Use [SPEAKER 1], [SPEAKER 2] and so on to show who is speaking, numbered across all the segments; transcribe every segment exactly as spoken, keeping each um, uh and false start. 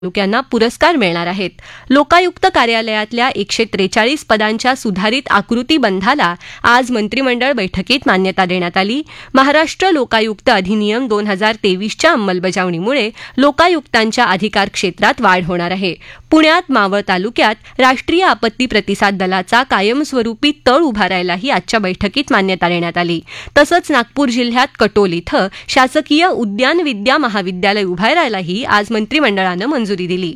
[SPEAKER 1] तालुक्यांना पुरस्कार मिळणार आहेत. लोकायुक्त कार्यालयातल्या एकशे त्रेचाळीस पदांच्या सुधारित आकृतीबंधाला आज मंत्रिमंडळ बैठकीत मान्यता देण्यात आली. महाराष्ट्र लोकायुक्त अधिनियम दोन हजार तेवीसच्या अंमलबजावणीमुळे लोकायुक्तांच्या अधिकार क्षेत्रात वाढ होणार आहे. पुण्यात मावळ तालुक्यात राष्ट्रीय आपत्ती प्रतिसाद दलाचा कायमस्वरूपी तळ उभारायलाही आजच्या बैठकीत मान्यता देण्यात आली. तसंच नागपूर जिल्ह्यात कटोल इथं शासकीय उद्यान विद्या महाविद्यालय उभारायलाही आज मंत्रिमंडळानं मंजुरी दिली.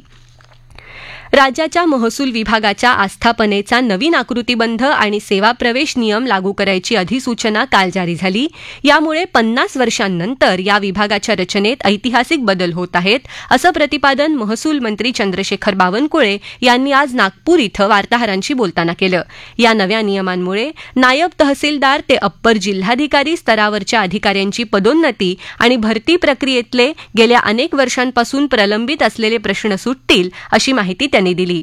[SPEAKER 1] राज्याच्या महसूल विभागाच्या आस्थापनेचा नवीन आकृतीबंध आणि सेवा प्रवेश नियम लागू करायची अधिसूचना काल जारी झाली. यामुळे पन्नास वर्षांनंतर या विभागाच्या रचनेत ऐतिहासिक बदल होत आहेत, असं प्रतिपादन महसूल मंत्री चंद्रशेखर बावनकुळे यांनी आज नागपूर इथं वार्ताहरांशी बोलताना केलं. या नव्या नियमांमुळे नायब तहसीलदार ते अप्पर जिल्हाधिकारी स्तरावरच्या अधिकाऱ्यांची पदोन्नती आणि भरती प्रक्रियेतले गेल्या अनेक वर्षांपासून प्रलंबित असलेले प्रश्न सुटतील, अशी माहिती त्यांनी दिली.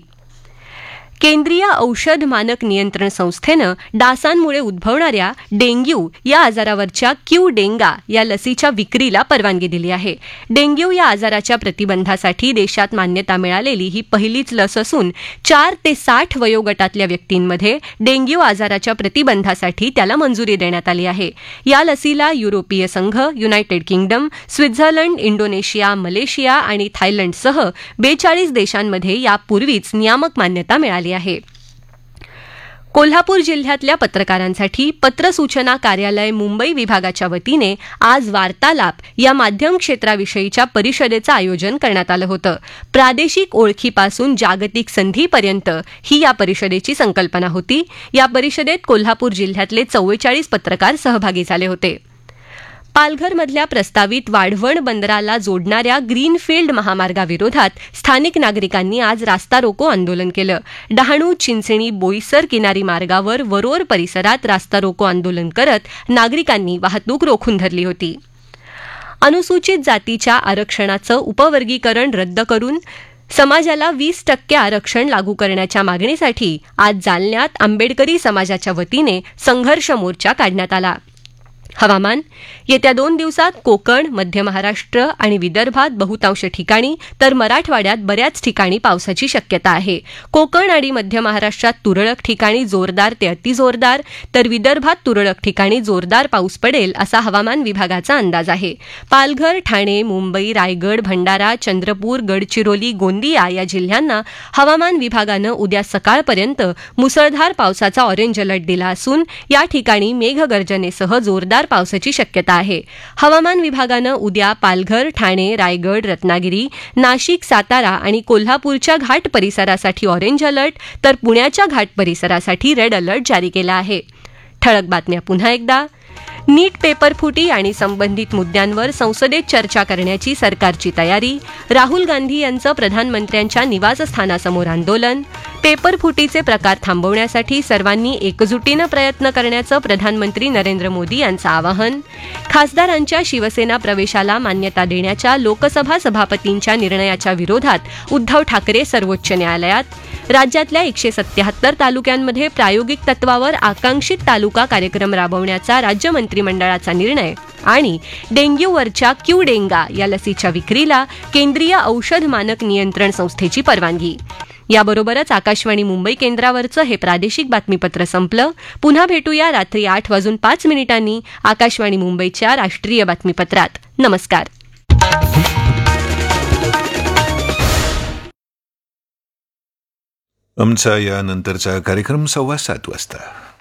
[SPEAKER 1] केंद्रीय औषध मानक नियंत्रण संस्थेनं डासांमुळे उद्भवणाऱ्या डेंग्यू या आजारावरच्या क्यू डेंगा या लसीच्या विक्रीला परवानगी दिली आहे. डेंग्यू या आजाराच्या प्रतिबंधासाठी देशात मान्यता मिळालेली ही पहिलीच लस असून चार ते साठ वयोगटातल्या व्यक्तींमध्ये डेंग्यू आजाराच्या प्रतिबंधासाठी त्याला मंजुरी देण्यात आली आहे. या लसीला युरोपीय संघ, United kingdom, Switzerland, Indonesia, Malaysia आणि थायलंडसह बेचाळीस देशांमध्ये यापूर्वीच नियामक मान्यता मिळाली आहे. कोल्हापूर जिल्ह्यातल्या पत्रकारांसाठी पत्र सूचना कार्यालय मुंबई विभागाच्या वतीने आज वार्तालाप या माध्यम क्षेत्राविषयीच्या परिषदेचं आयोजन करण्यात आलं होतं. प्रादेशिक ओळखीपासून जागतिक संधीपर्यंत ही या परिषदेची संकल्पना होती. या परिषदेत कोल्हापूर जिल्ह्यातले चव्वेचाळीस पत्रकार सहभागी झाले होते. पालघरमधल्या प्रस्तावित वाढवण बंदराला जोडणाऱ्या ग्रीनफील्ड महामार्गाविरोधात स्थानिक नागरिकांनी आज रास्ता रोको आंदोलन केलं. डहाणू, चिंचणी, बोईसर किनारी मार्गावर वरोर परिसरात रास्ता रोको आंदोलन करत नागरिकांनी वाहतूक रोखून धरली होती. अनुसूचित जातीच्या आरक्षणाचं उपवर्गीकरण रद्द करून समाजाला वीस टक्के आरक्षण लागू करण्याच्या मागणीसाठी आज जालन्यात आंबेडकरी समाजाच्या वतीने संघर्ष मोर्चा काढण्यात आला. हवामान. येत्या दोन दिवसात कोकण, मध्य महाराष्ट्र आणि विदर्भात बहुतांश ठिकाणी तर मराठवाड्यात बऱ्याच ठिकाणी पावसाची शक्यता आहे. कोकण आणि मध्य महाराष्ट्रात तुरळक ठिकाणी जोरदार ते अतिजोरदार तर विदर्भात तुरळक ठिकाणी जोरदार पाऊस पडेल असा हवामान विभागाचा अंदाज आहे. पालघर, ठाणे, मुंबई, रायगड, भंडारा, चंद्रपूर, गडचिरोली, गोंदिया या जिल्ह्यांना हवामान विभागानं उद्या सकाळपर्यंत मुसळधार पावसाचा ऑरेंज अलर्ट दिला असून या ठिकाणी मेघगर्जनेसह जोरदार पावसाची शक्यता आहे. हवामान विभागानं उद्या पालघर, ठाणे, रायगड, रत्नागिरी, नाशिक, सातारा आणि कोल्हापूरच्या घाट परिसरासाठी ऑरेंज अलर्ट तर पुण्याच्या घाट परिसरासाठी रेड अलर्ट जारी केला आहे. ठळक बातम्या पुन्हा एकदा. नीट पेपर फुटी आणि संबंधित मुद्द्यांवर संसदेत चर्चा करण्याची सरकारची तयारी. राहुल गांधी यांचं प्रधानमंत्र्यांच्या निवासस्थानासमोर आंदोलन. पेपर फुटीचे प्रकार थांबवण्यासाठी सर्वांनी एकजुटीनं प्रयत्न करण्याचं प्रधानमंत्री नरेंद्र मोदी यांचं आवाहन. खासदारांच्या शिवसेना प्रवेशाला मान्यता देण्याच्या लोकसभा सभापतींच्या निर्णयाच्या विरोधात उद्धव ठाकरे सर्वोच्च न्यायालयात. राज्यातल्या एकशे सत्याहत्तर तालुक्यांमध्ये प्रायोगिक तत्वावर आकांक्षित तालुका कार्यक्रम राबवण्याचा राज्य मंत्रिमंडळाचा निर्णय. आणि डेंग्यूवरच्या क्यू डेंगा या लसीच्या विक्रीला केंद्रीय औषध मानक नियंत्रण संस्थेची परवानगी. याबरोबरच आकाशवाणी मुंबई केंद्रावरचं हे प्रादेशिक बातमीपत्र संपलं. पुन्हा भेटूया रात्री आठ वाजून पाच मिनिटांनी आकाशवाणी मुंबईच्या राष्ट्रीय बातमीपत्रात. नमस्कार.
[SPEAKER 2] आमचा यानंतरचा कार्यक्रम सव्वा सात वाजता.